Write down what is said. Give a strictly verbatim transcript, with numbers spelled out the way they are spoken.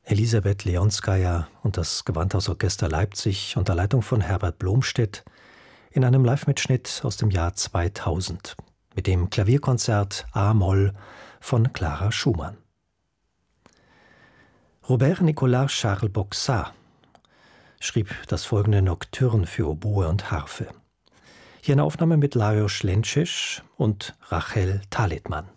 Elisabeth Leonskaja und das Gewandhausorchester Leipzig unter Leitung von Herbert Blomstedt in einem Live-Mitschnitt aus dem Jahr zweitausend mit dem Klavierkonzert A-Moll von Clara Schumann. Robert Nicolas Charles Boxat schrieb das folgende Nocturne für Oboe und Harfe. Hier eine Aufnahme mit Lajos Lenčić und Rachel Talitman.